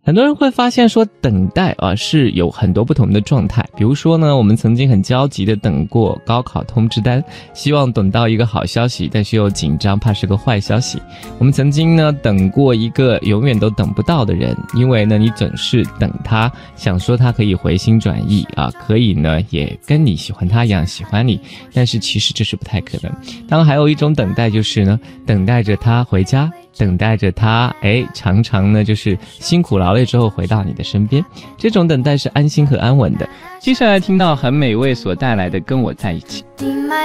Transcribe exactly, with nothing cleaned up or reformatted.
很多人会发现说等待啊是有很多不同的状态，比如说呢，我们曾经很焦急的等过高考通知单，希望等到一个好消息，但是又紧张，怕是个坏消息。我们曾经呢等过一个永远都等不到的人，因为呢你总是等他，想说他可以回心转意啊，可以呢也跟你喜欢他一样喜欢你，但是其实这是不太可能。当然还有一种等待就是呢，等待着他回家，等待着他，哎，常常呢就是辛苦劳累之后回到你的身边，这种等待是安心和安稳的。接下来听到很美味所带来的《跟我在一起》。